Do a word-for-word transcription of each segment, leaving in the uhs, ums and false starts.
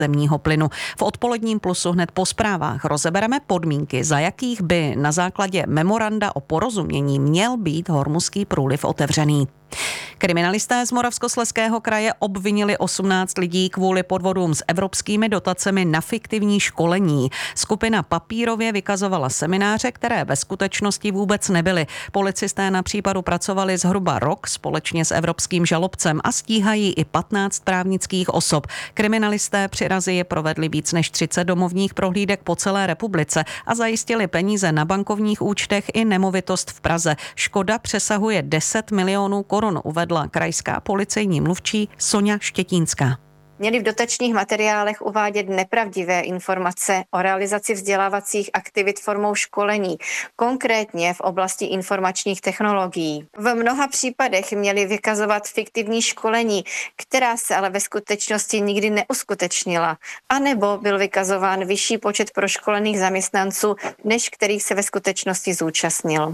zemního plynu. V odpoledním Plusu hned po zprávách rozebereme podmínky, za jakých by na základě memoranda o porozumění měl být Hormuzský průliv otevřený. Kriminalisté z Moravskoslezského kraje obvinili osmnáct lidí kvůli podvodům s evropskými dotacemi na fiktivní školení. Skupina papírově vykazovala semináře, které ve skutečnosti vůbec nebyly. Policisté na případu pracovali zhruba rok společně s evropským žalobcem a stíhají i patnáct právnických osob. Kriminalisté při razii provedli víc než třicet domovních prohlídek po celé republice a zajistili peníze na bankovních účtech i nemovitost v Praze. Škoda přesahuje deset milionů korun, uvedla krajská policejní mluvčí Soňa Štětínská. Měli v dotačních materiálech uvádět nepravdivé informace o realizaci vzdělávacích aktivit formou školení, konkrétně v oblasti informačních technologií. V mnoha případech měli vykazovat fiktivní školení, která se ale ve skutečnosti nikdy neuskutečnila, anebo byl vykazován vyšší počet proškolených zaměstnanců, než kterých se ve skutečnosti zúčastnil.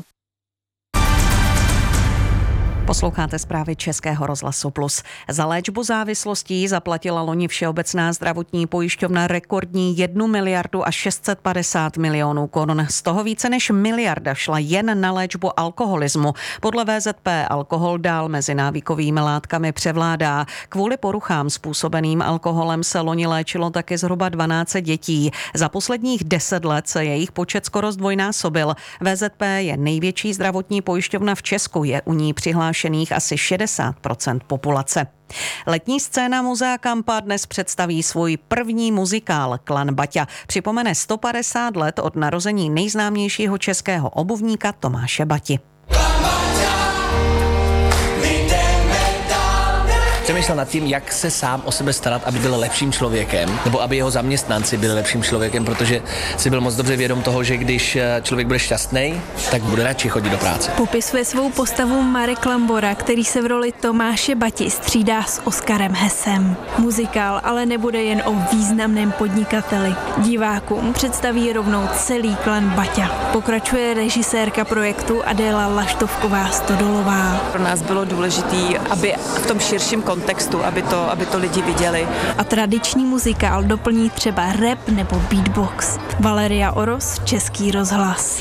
Posloucháte zprávy Českého rozhlasu Plus. Za léčbu závislostí zaplatila loni Všeobecná zdravotní pojišťovna rekordní jednu miliardu a šest set padesát milionů korun. Z toho více než miliarda šla jen na léčbu alkoholismu. Podle V Z P alkohol dál mezi návykovými látkami převládá. Kvůli poruchám způsobeným alkoholem se loni léčilo taky zhruba dvanáct set dětí. Za posledních deset let se jejich počet skoro zdvojnásobil. V Z P je největší zdravotní pojišťovna v Česku, je u ní přihlášená asi šedesát procent populace. Letní scéna Muzea Kampa dnes představí svůj první muzikál Klan Baťa. Připomene sto padesát let od narození nejznámějšího českého obuvníka Tomáše Bati. Přemýšlel nad tím, jak se sám o sebe starat, aby byl lepším člověkem, nebo aby jeho zaměstnanci byli lepším člověkem, protože si byl moc dobře vědom toho, že když člověk bude šťastný, tak bude radši chodit do práce. Popisuje svou postavu Marek Lambora, který se v roli Tomáše Bati střídá s Oskarem Hesem. Muzikál ale nebude jen o významném podnikateli. Divákům představí rovnou celý klan Baťa. Pokračuje režisérka projektu Adéla Laštovková Stodolová. Pro nás bylo důležité, aby v tom širším kontextu, aby to, aby to lidi viděli. A tradiční muzikál doplní třeba rap nebo beatbox. Valeria Oros, Český rozhlas.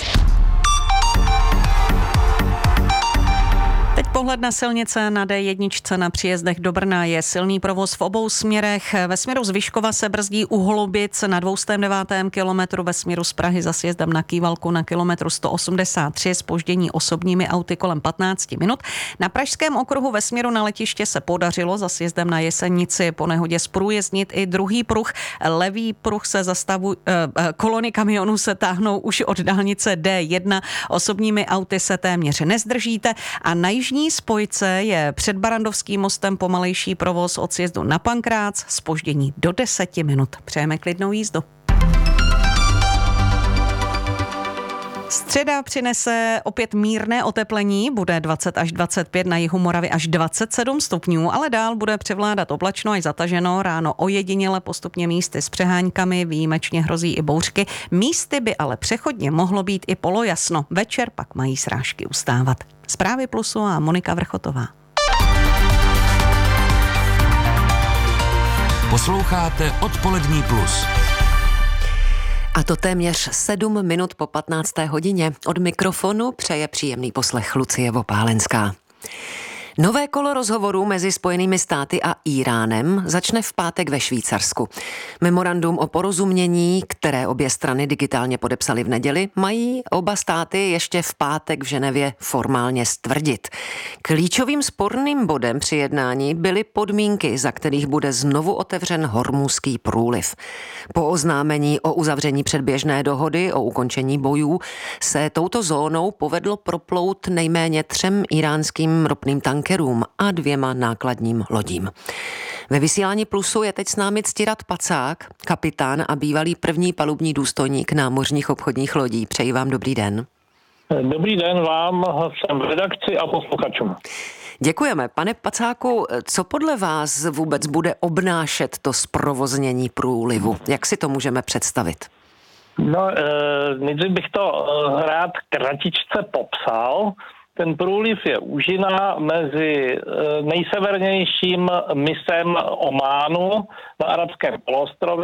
Teď pohled na silnice. Na D jedna na příjezdech do Brna je silný provoz v obou směrech. Ve směru z Vyškova se brzdí u Holubic na dvěstě devět kilometru, ve směru z Prahy za sjezdem na Kývalku na kilometru sto osmdesát tři, zpoždění osobními auty kolem patnáct minut. Na pražském okruhu ve směru na letiště se podařilo za sjezdem na Jesenici po nehodě zprůjezdnit i druhý pruh. Levý pruh se zastavu, eh, kolony kamionů se táhnou už od dálnice D jedna, osobními auty se téměř nezdržíte a na jižní spojce je před Barandovským mostem pomalejší provoz od sjezdu na Pankrác, zpoždění do deseti minut. Přejeme klidnou jízdu. Středa přinese opět mírné oteplení, bude dvacet až dvacet pět, na jihu Moravy až dvacet sedm stupňů, ale dál bude převládat oblačno až zataženo, ráno ojediněle postupně místy s přeháňkami, výjimečně hrozí i bouřky, místy by ale přechodně mohlo být i polojasno, večer pak mají srážky ustávat. Zprávy Plusu a Monika Vrchotová. Posloucháte Odpolední Plus. A to téměř sedm minut po patnácté hodině. Od mikrofonu přeje příjemný poslech Lucie Vopálenská. Nové kolo rozhovorů mezi Spojenými státy a Íránem začne v pátek ve Švýcarsku. Memorandum o porozumění, které obě strany digitálně podepsaly v neděli, mají oba státy ještě v pátek v Ženevě formálně stvrdit. Klíčovým sporným bodem při jednání byly podmínky, za kterých bude znovu otevřen Hormuzský průliv. Po oznámení o uzavření předběžné dohody o ukončení bojů se touto zónou povedlo proplout nejméně třem iránským ropným tankům a dvěma nákladním lodím. Ve vysílání Plusu je teď s námi Ctirad Pacák, kapitán a bývalý první palubní důstojník námořních obchodních lodí. Přeji vám dobrý den. Dobrý den vám, jsem v redakci a posluchačům. Děkujeme. Pane Pacáku, co podle vás vůbec bude obnášet to zprovoznění průlivu? Jak si to můžeme představit? No, nejdřív bych to rád kratičce popsal. Ten průliv je úžina mezi nejsevernějším misem Ománu na arabském poloostrově